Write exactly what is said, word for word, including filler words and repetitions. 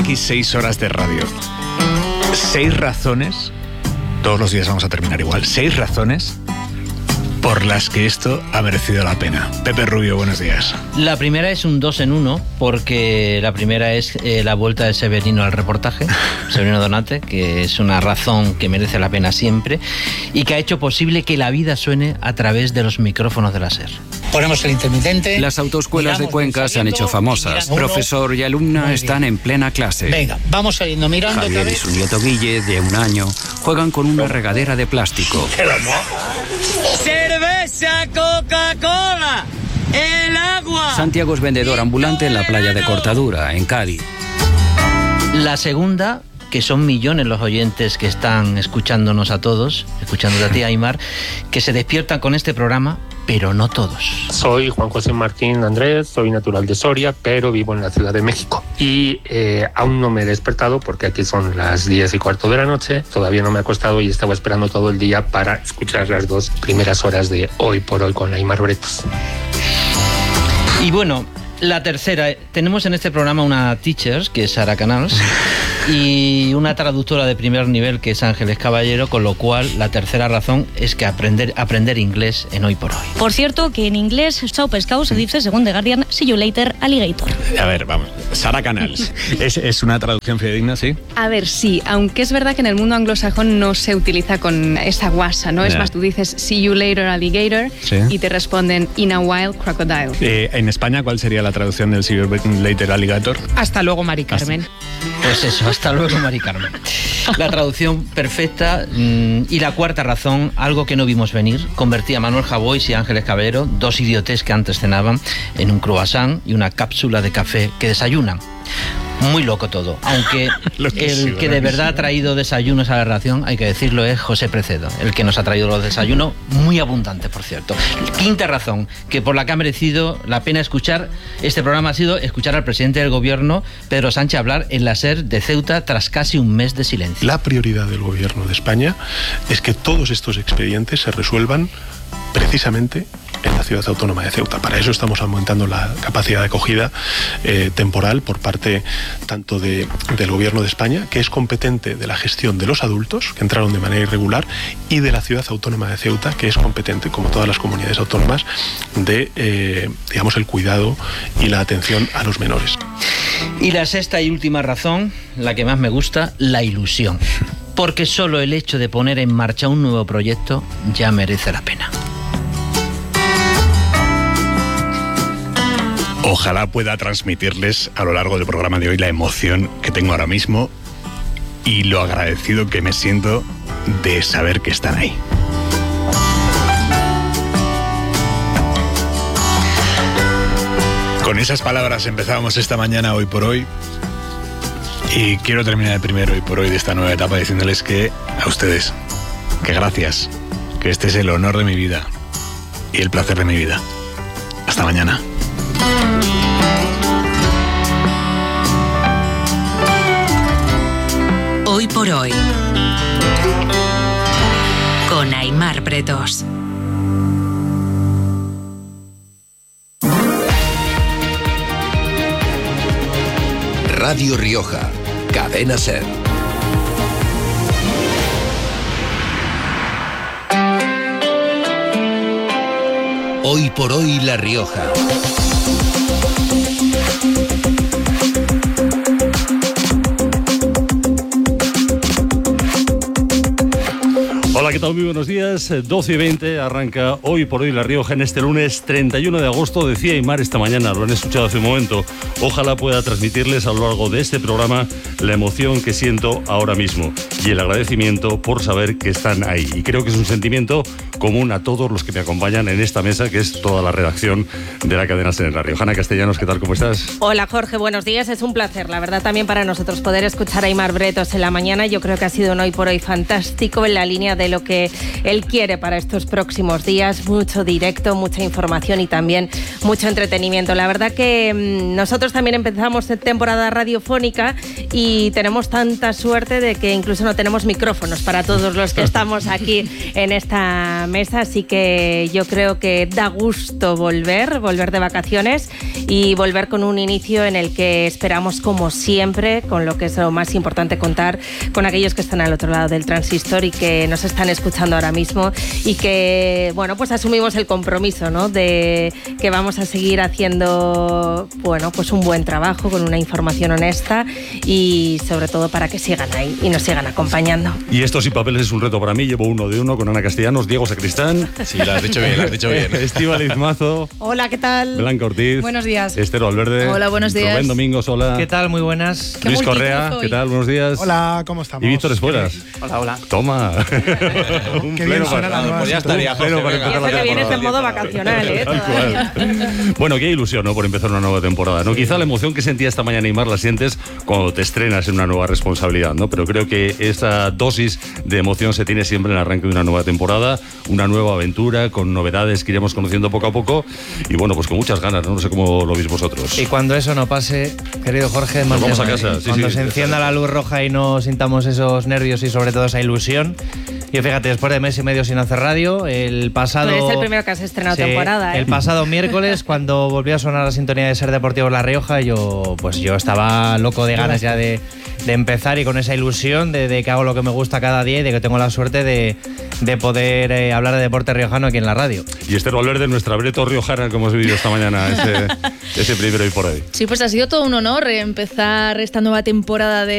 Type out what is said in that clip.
aquí seis horas de radio. Seis razones, todos los días vamos a terminar igual, seis razones por las que esto ha merecido la pena. Pepe Rubio, buenos días. La primera es un dos en uno, porque la primera es eh, la vuelta de Severino al reportaje, Severino Donate, que es una razón que merece la pena siempre y que ha hecho posible que la vida suene a través de los micrófonos de la SER. Ponemos el intermitente. Las autoescuelas de Cuenca se han hecho famosas. Profesor y alumna están en plena clase. Venga, vamos saliendo mirando. Javier y su nieto Guille, de un año, juegan con una regadera de plástico. ¡Cerveza, Coca-Cola! ¡El agua! Santiago es vendedor ambulante en la playa de Cortadura, en Cádiz. La segunda, que son millones los oyentes que están escuchándonos a todos, escuchándote a ti, Aimar, que se despiertan con este programa, pero no todos. Soy Juan José Martín Andrés, soy natural de Soria, pero vivo en la Ciudad de México. Y eh, aún no me he despertado porque aquí son las diez y cuarto de la noche. Todavía no me he acostado y estaba esperando todo el día para escuchar las dos primeras horas de Hoy por Hoy con Aimar Bretos. Y bueno, la tercera, tenemos en este programa una teacher, que es Sara Canals, y una traductora de primer nivel, que es Ángeles Caballero, con lo cual la tercera razón es que aprender, aprender inglés en Hoy por Hoy. Por cierto, que en inglés, chao pescado se dice, según The Guardian, see you later, alligator. A ver, vamos, Sara Canals, ¿es, es una traducción fidedigna, sí? A ver, sí, aunque es verdad que en el mundo anglosajón no se utiliza con esa guasa, ¿no? Yeah. Es más, tú dices see you later, alligator, ¿sí? Y te responden in a while, crocodile. Eh, en España, ¿cuál sería la traducción del see you later, alligator? Hasta luego, Mari Carmen. Hasta... Pues eso, hasta luego, Mari Carmen. La traducción perfecta. Mmm, y la cuarta razón, algo que no vimos venir, convertía a Manuel Javois y Ángeles Caballero, dos idiotes que antes cenaban, en un croissant y una cápsula de café que desayunan. Muy loco todo, aunque el que de verdad ha traído desayunos a la relación, hay que decirlo, es José Precedo, el que nos ha traído los desayunos, muy abundantes, por cierto. Quinta razón, que por la que ha merecido la pena escuchar este programa, ha sido escuchar al presidente del gobierno, Pedro Sánchez, hablar en la SER de Ceuta tras casi un mes de silencio. La prioridad del gobierno de España es que todos estos expedientes se resuelvan precisamente en la ciudad autónoma de Ceuta. Para eso estamos aumentando la capacidad de acogida eh, temporal por parte tanto de, del Gobierno de España, que es competente de la gestión de los adultos que entraron de manera irregular, y de la ciudad autónoma de Ceuta, que es competente, como todas las comunidades autónomas, de eh, digamos el cuidado y la atención a los menores. Y la sexta y última razón, la que más me gusta, la ilusión. Porque solo el hecho de poner en marcha un nuevo proyecto ya merece la pena. Ojalá pueda transmitirles a lo largo del programa de hoy la emoción que tengo ahora mismo y lo agradecido que me siento de saber que están ahí. Con esas palabras empezábamos esta mañana Hoy por Hoy, y quiero terminar el primer Hoy por Hoy de esta nueva etapa diciéndoles que a ustedes, que gracias, que este es el honor de mi vida y el placer de mi vida. Hasta mañana. Hoy por Hoy con Aimar Bretos. Radio Rioja, Cadena SER. Hoy por Hoy La Rioja. Hola, ¿qué tal? Muy buenos días. doce y veinte arranca Hoy por Hoy La Rioja en este lunes treinta y uno de agosto. Decía Aimar esta mañana, lo han escuchado hace un momento. Ojalá pueda transmitirles a lo largo de este programa la emoción que siento ahora mismo y el agradecimiento por saber que están ahí. Y creo que es un sentimiento común a todos los que me acompañan en esta mesa, que es toda la redacción de la cadena SER en La Rioja. Ana Castellanos, ¿qué tal? ¿Cómo estás? Hola, Jorge, buenos días. Es un placer, la verdad, también para nosotros poder escuchar a Aimar Bretos en la mañana. Yo creo que ha sido un Hoy por Hoy fantástico en la línea de lo que que él quiere para estos próximos días. Mucho directo, mucha información y también mucho entretenimiento. La verdad que mmm, nosotros también empezamos temporada radiofónica y tenemos tanta suerte de que incluso no tenemos micrófonos para todos los que estamos aquí en esta mesa, así que yo creo que da gusto volver, volver de vacaciones y volver con un inicio en el que esperamos, como siempre, con lo que es lo más importante, contar con aquellos que están al otro lado del transistor y que nos están escuchando ahora mismo y que, bueno, pues asumimos el compromiso, ¿no?, de que vamos a seguir haciendo, bueno, pues un buen trabajo con una información honesta y sobre todo para que sigan ahí y nos sigan acompañando. Y esto sin papeles es un reto para mí. Llevo uno de uno con Ana Castellanos, Diego Sacristán. Sí, lo has dicho bien, lo has dicho bien. Estíbaliz Mazo. Hola, ¿qué tal? Blanca Ortiz. Buenos días. Esther Valverde. Hola, buenos días. Rubén Domingos, hola. ¿Qué tal? Muy buenas. Luis Correa, ¿qué tal? Buenos días. Hola, ¿cómo estamos? Y Víctor Espuelas. Hola, hola. Toma. Un Qué pleno bien suena la para, nueva pues ya estaría, Jorge, Y eso que vienes en modo vacacional, ¿eh? Bueno, qué ilusión, ¿no?, por empezar una nueva temporada, ¿no? Quizá la emoción que sentía esta mañana Aimar la sientes cuando te estrenas en una nueva responsabilidad, ¿no? Pero creo que esa dosis de emoción se tiene siempre en el arranque de una nueva temporada, una nueva aventura con novedades que iremos conociendo poco a poco y bueno, pues con muchas ganas, ¿no? No sé cómo lo veis vosotros. Y cuando eso no pase, querido Jorge, nos vamos a casa. Sí, cuando sí, se encienda la luz roja y no sintamos esos nervios y sobre todo esa ilusión. Y fíjate, después de mes y medio sin hacer radio, el pasado... Tú eres el primero que has estrenado sí, temporada, ¿eh? El pasado miércoles, cuando volvió a sonar la sintonía de Ser Deportivos La Rioja, yo pues yo estaba loco de ganas ya de, de empezar y con esa ilusión de, de que hago lo que me gusta cada día y de que tengo la suerte de, de poder eh, hablar de deporte riojano aquí en la radio. Y Esther Valverde, nuestra Breto riojana, como hemos vivido esta mañana, ese, ese primero y por ahí. Sí, pues ha sido todo un honor empezar esta nueva temporada de